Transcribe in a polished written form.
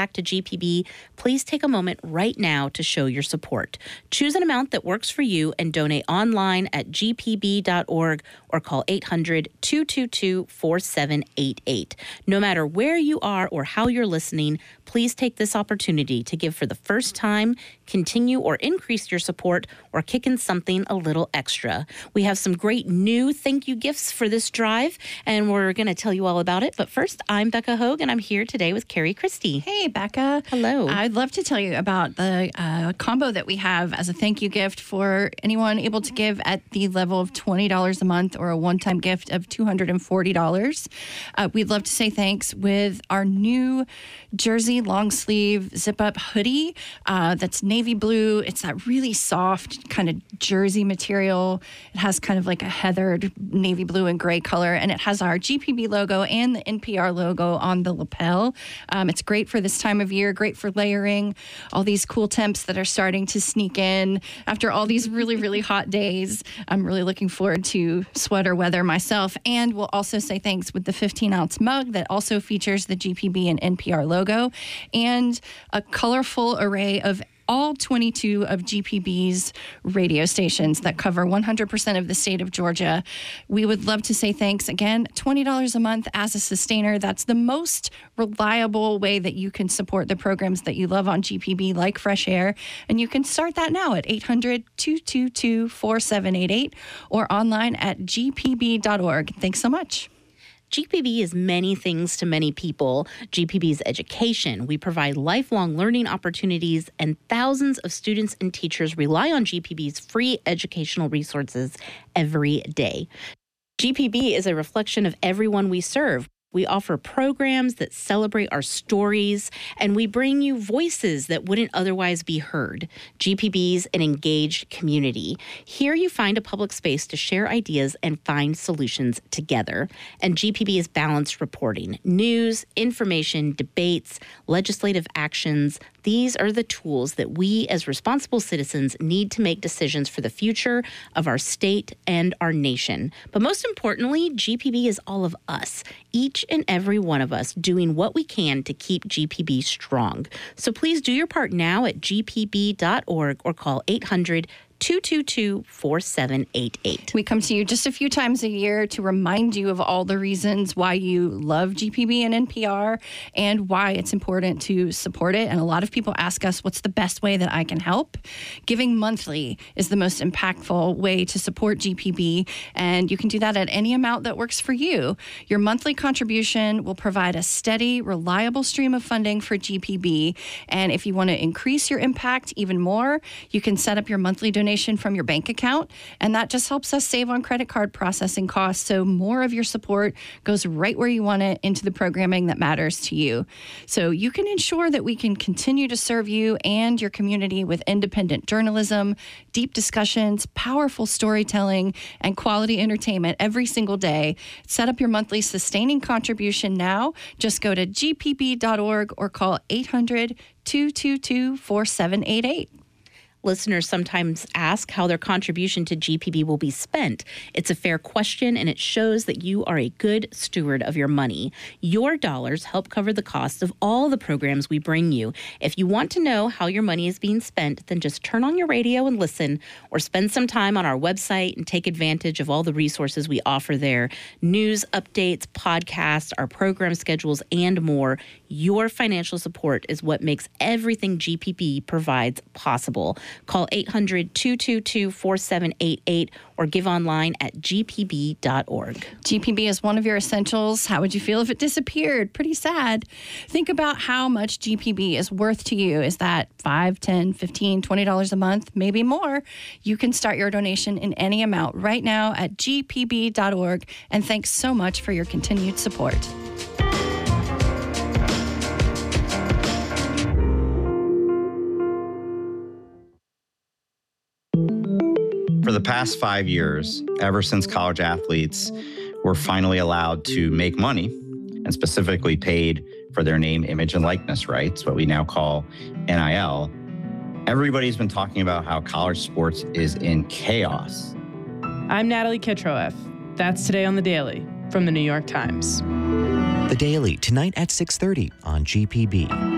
back to GPB, please take a moment right now to show your support. Choose an amount that works for you and donate online at gpb.org or call 800-222-4788. No matter where you are or how you're listening, please take this opportunity to give for the first time, continue or increase your support, or kick in something a little extra. We have some great new thank you gifts for this drive, and we're going to tell you all about it. But first, I'm Becca Hogue, and I'm here today with Carrie Christie. Hey, Becca. Hello. I'd love to tell you about the combo that we have as a thank you gift for anyone able to give at the level of $20 a month or a one-time gift of $240. We'd love to say thanks with our new jersey long sleeve zip up hoodie that's navy blue. It's that really soft kind of jersey material. It has kind of like a heathered navy blue and gray color, and it has our GPB logo and the NPR logo on the lapel. It's great for this time of year, great for layering. All these cool temps that are starting to sneak in after all these really, really hot days. I'm really looking forward to sweater weather myself. And we'll also say thanks with the 15-ounce mug that also features the GPB and NPR logo and a colorful array of all 22 of GPB's radio stations that cover 100% of the state of Georgia. We would love to say thanks again. $20 a month as a sustainer. That's the most reliable way that you can support the programs that you love on GPB, like Fresh Air. And you can start that now at 800-222-4788 or online at gpb.org. Thanks so much. GPB is many things to many people. GPB is education. We provide lifelong learning opportunities, and thousands of students and teachers rely on GPB's free educational resources every day. GPB is a reflection of everyone we serve. We offer programs that celebrate our stories, and we bring you voices that wouldn't otherwise be heard. GPB's an engaged community. Here you find a public space to share ideas and find solutions together. And GPB is balanced reporting. News, information, debates, legislative actions. These are the tools that we as responsible citizens need to make decisions for the future of our state and our nation. But most importantly, GPB is all of us, each and every one of us doing what we can to keep GPB strong. So please do your part now at gpb.org or call 800-222-4788. We come to you just a few times a year to remind you of all the reasons why you love GPB and NPR and why it's important to support it. And a lot of people ask us, what's the best way that I can help? Giving monthly is the most impactful way to support GPB, and you can do that at any amount that works for you. Your monthly contribution will provide a steady, reliable stream of funding for GPB. And if you want to increase your impact even more, you can set up your monthly donation from your bank account, and that just helps us save on credit card processing costs, so more of your support goes right where you want it, into the programming that matters to you. So you can ensure that we can continue to serve you and your community with independent journalism, deep discussions, powerful storytelling, and quality entertainment every single day. Set up your monthly sustaining contribution now. Just go to gpb.org or call 800-222-4788. Listeners sometimes ask how their contribution to GPB will be spent. It's a fair question, and it shows that you are a good steward of your money. Your dollars help cover the cost of all the programs we bring you. If you want to know how your money is being spent, then just turn on your radio and listen, or spend some time on our website and take advantage of all the resources we offer there. News, updates, podcasts, our program schedules, and more. Your financial support is what makes everything GPB provides possible. Call 800-222-4788 or give online at gpb.org. GPB is one of your essentials. How would you feel if it disappeared? Pretty sad. Think about how much GPB is worth to you. Is that $5, $10, $15, $20 a month? Maybe more. You can start your donation in any amount right now at gpb.org. And thanks so much for your continued support. For the past 5 years, ever since college athletes were finally allowed to make money and specifically paid for their name, image, and likeness rights, what we now call NIL, everybody's been talking about how college sports is in chaos. I'm Natalie Kitroeff. That's Today on the Daily from the New York Times. The Daily, tonight at 6:30 on GPB.